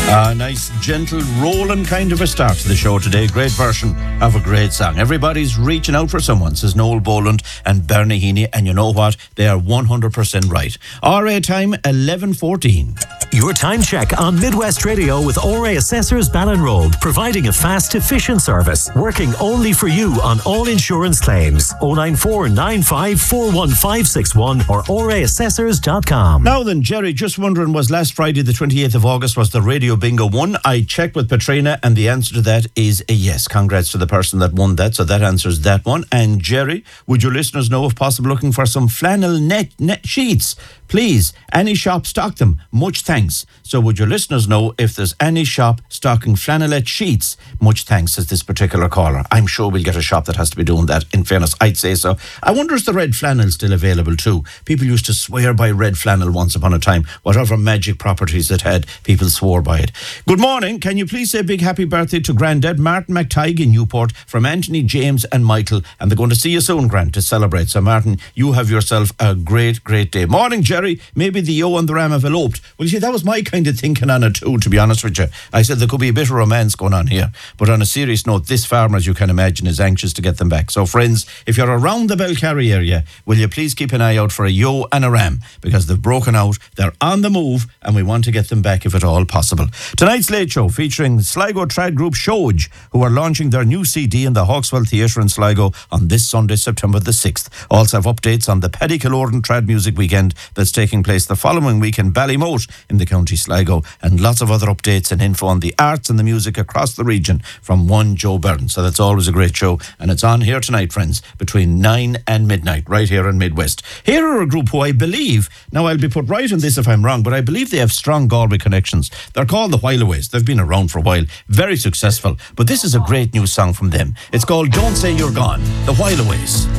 A nice, gentle, rolling kind of a start to the show today. Great version of a great song. Everybody's reaching out for someone, says Noel Boland and Bernie Heaney. And you know what? They are 100% right. RA time, 11:14. Your time check on Midwest Radio with ORA Assessors Ballinrobe, providing a fast, efficient service, working only for you on all insurance claims. 094 95 41561 or oraassessors.com. Now then, Jerry, just wondering, was last Friday the 28th of August, was the Radio Bingo won? I checked with Petrina and the answer to that is a yes. Congrats to the person that won that, so that answers that one. And Jerry, would your listeners know, if possible, looking for some flannel net sheets? Please, any shop stock them. Much thanks. So would your listeners know if there's any shop stocking flannelette sheets? Much thanks, says this particular caller. I'm sure we'll get a shop that has to be doing that. In fairness, I'd say so. I wonder, is the red flannel still available too? People used to swear by red flannel once upon a time. Whatever magic properties it had, people swore by it. Good morning. Can you please say a big happy birthday to Grandad Martin McTighe in Newport from Anthony, James and Michael. And they're going to see you soon, Grant, to celebrate. So Martin, you have yourself a great, great day. Morning, Jerry. Maybe the Yo and the Ram have eloped. Well, you see, that was my kind of thinking on it too, to be honest with you. I said there could be a bit of romance going on here. But on a serious note, this farmer, as you can imagine, is anxious to get them back. So friends, if you're around the Belcarry area, will you please keep an eye out for a Yo and a Ram, because they've broken out, they're on the move, and we want to get them back if at all possible. Tonight's Late Show featuring Sligo trad group Shoj, who are launching their new CD in the Hawkswell Theatre in Sligo on this Sunday, September the 6th. Also have updates on the Paddy Kilordan Trad Music Weekend that's taking place the following week in Ballymote in the County Sligo, and lots of other updates and info on the arts and the music across the region from one Joe Byrne. So that's always a great show, and it's on here tonight, friends, between 9 and midnight, right here in Midwest. Here are a group who I believe, now I'll be put right on this if I'm wrong, but I believe they have strong Galway connections. They're called the Whileaways. They've been around for a while, very successful, but this is a great new song from them. It's called Don't Say You're Gone, the Whileaways.